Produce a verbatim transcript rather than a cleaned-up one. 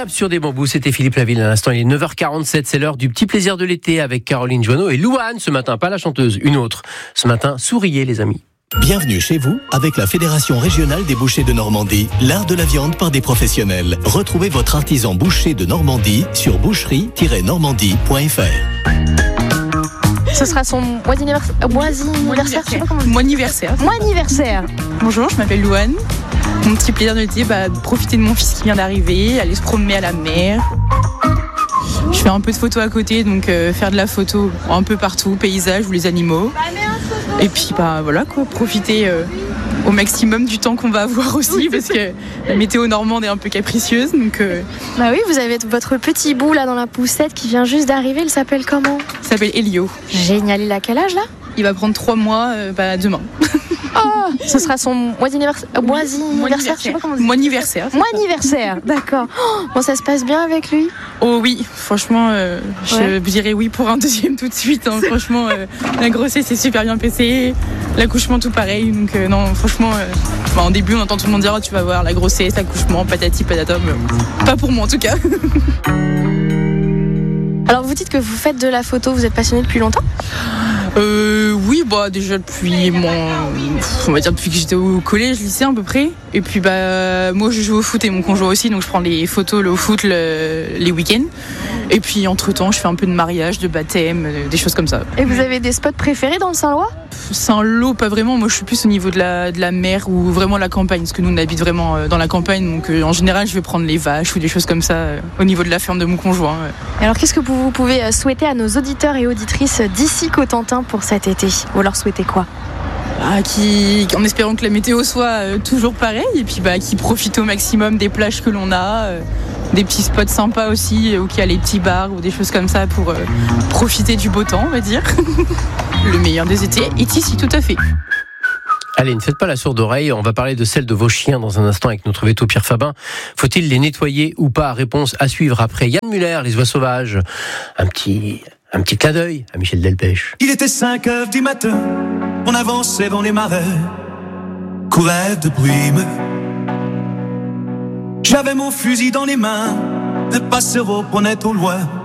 tape sur des bambous, c'était Philippe Laville à l'instant, il est neuf heures quarante-sept, c'est l'heure du petit plaisir de l'été avec Caroline Joanneau et Louane ce matin, pas la chanteuse, une autre. Ce matin, souriez les amis. Bienvenue chez vous avec la Fédération Régionale des Bouchers de Normandie, l'art de la viande par des professionnels. Retrouvez votre artisan boucher de Normandie sur boucherie tiret normandie point f r. Ce sera son mois d'anniversaire, mois anniversaire, je sais pas comment on dit. Mon anniversaire. Mois anniversaire. Bonjour, je m'appelle Louane. Mon petit plaisir de l'été, bah, de profiter de mon fils qui vient d'arriver, aller se promener à la mer. Je fais un peu de photos à côté, donc euh, faire de la photo un peu partout, paysage ou les animaux. Et puis bah voilà quoi, profiter euh, au maximum du temps qu'on va avoir aussi, parce que la météo normande est un peu capricieuse. Donc, euh... Bah oui, vous avez votre petit bout là dans la poussette qui vient juste d'arriver, il s'appelle comment ? Il s'appelle Elio. Génial, il a quel âge là ? Il va prendre trois mois euh, bah, demain. Oh, ce sera son mois d'anniversaire, mois anniversaire, je sais pas comment on dit. Mon anniversaire. Mon anniversaire, d'accord. Oh, bon, ça se passe bien avec lui ? Oh oui, franchement, euh, je Ouais. dirais oui pour un deuxième tout de suite. Hein. Franchement, euh, la grossesse est super bien passée, l'accouchement tout pareil. Donc euh, non, franchement, euh, bah, en début, on entend tout le monde dire oh, tu vas voir la grossesse, l'accouchement, patati patata. Mais pas pour moi en tout cas. Alors vous dites que vous faites de la photo, vous êtes passionné depuis longtemps ? Euh, oui, bah déjà depuis mon, on va dire depuis que j'étais au collège, lycée à peu près. Et puis bah moi je joue au foot et mon conjoint aussi, donc je prends les photos le au foot le, les week-ends. Et puis entre temps, je fais un peu de mariage, de baptême, euh, des choses comme ça. Et vous avez des spots préférés dans le Saint-Lois ? Saint-Lô, pas vraiment. Moi, je suis plus au niveau de la de la mer ou vraiment la campagne, parce que nous on habite vraiment euh, dans la campagne. Donc euh, en général, je vais prendre les vaches ou des choses comme ça euh, au niveau de la ferme de mon conjoint. euh. Alors qu'est-ce que vous pouvez souhaiter à nos auditeurs et auditrices d'ici Cotentin pour cet été ? Vous leur souhaitez quoi ? Ah, qui, en espérant que la météo soit euh, toujours pareille, et puis bah, qui profitent au maximum des plages que l'on a, euh, des petits spots sympas aussi, euh, où il y a les petits bars ou des choses comme ça pour euh, profiter du beau temps, on va dire. Le meilleur des étés est ici, tout à fait. Allez, ne faites pas la sourde oreille, on va parler de celle de vos chiens dans un instant avec notre veto Pierre Fabin. Faut-il les nettoyer ou pas ? Réponse à suivre après Yann Muller, Les Oies Sauvages. Un petit, un petit clin d'œil à Michel Delpech. Il était cinq heures du matin, on avançait dans les marais, couvert de brume. J'avais mon fusil dans les mains, le passereau prenait au loin